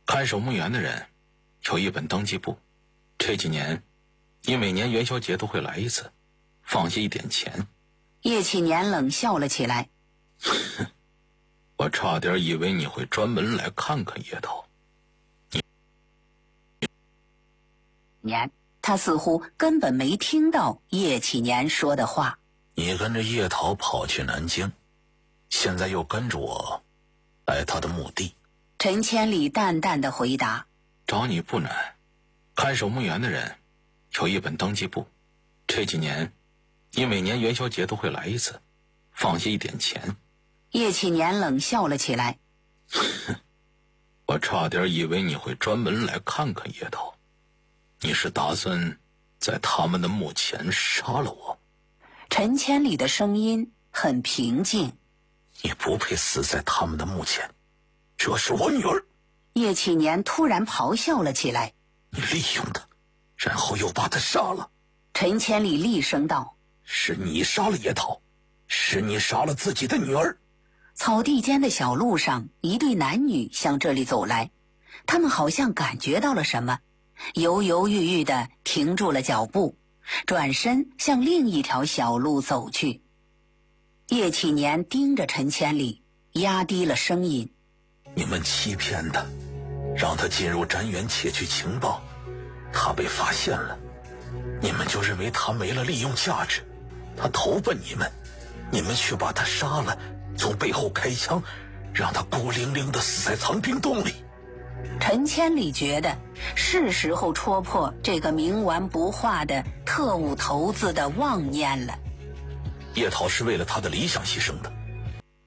看守墓园的人有一本登记簿，这几年你每年元宵节都会来一次，放下一点钱。 叶启年冷笑了起来。 我差点以为你会专门来看看叶桃。 他似乎根本没听到叶启年说的话。 你跟着叶桃跑去南京，现在又跟着我来他的墓地。 陈千里淡淡的回答。 找你不难，看守墓园的人有一本登记簿，这几年你每年元宵节都会来一次，放下一点钱。 叶启年冷笑了起来。 我差点以为你会专门来看看叶桃，你是打算在他们的墓前杀了我？ 陈千里的声音很平静。 你不配死在他们的墓前，这是我女儿。 叶启年突然咆哮了起来。 你利用她，然后又把她杀了。 陈千里厉声道。 是你杀了叶桃，是你杀了自己的女儿。 草地间的小路上，一对男女向这里走来，他们好像感觉到了什么，犹犹豫豫地停住了脚步，转身向另一条小路走去。叶启年盯着陈千里，压低了声音。 你们欺骗他，让他进入瞻园窃取情报，他被发现了，你们就认为他没了利用价值，他投奔你们，你们却把他杀了，从背后开枪，让他孤零零地死在藏兵洞里。 陈千里觉得是时候戳破这个冥顽不化的特务头子的妄念了。 叶桃是为了他的理想牺牲的，